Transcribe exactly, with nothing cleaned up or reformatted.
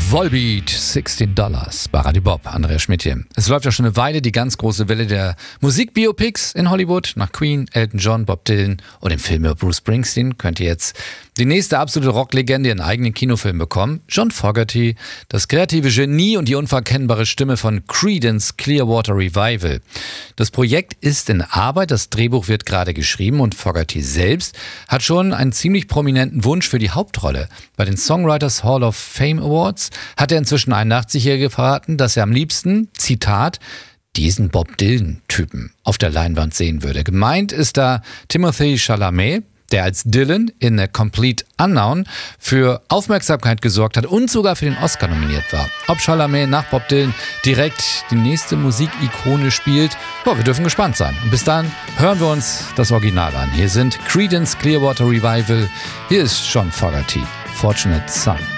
Volbeat, sechzehn Dollars bei Radio Bob, Andrea Schmidt hier. Es läuft ja schon eine Weile die ganz große Welle der Musikbiopics in Hollywood. Nach Queen, Elton John, Bob Dylan und dem Film über Bruce Springsteen könnt ihr jetzt die nächste absolute Rocklegende ihren eigenen Kinofilm bekommen. John Fogerty, das kreative Genie und die unverkennbare Stimme von Creedence Clearwater Revival. Das Projekt ist in Arbeit, das Drehbuch wird gerade geschrieben und Fogerty selbst hat schon einen ziemlich prominenten Wunsch für die Hauptrolle. Bei den Songwriters Hall of Fame Awards hat der inzwischen einundachtzig-Jährige verraten, dass er am liebsten, Zitat, diesen Bob Dylan-Typen auf der Leinwand sehen würde. Gemeint ist da Timothée Chalamet, der als Dylan in A Complete Unknown für Aufmerksamkeit gesorgt hat und sogar für den Oscar nominiert war. Ob Chalamet nach Bob Dylan direkt die nächste Musikikone spielt, boah, wir dürfen gespannt sein. Und bis dann hören wir uns das Original an. Hier sind Creedence Clearwater Revival, hier ist John Fogerty, Fortunate Son.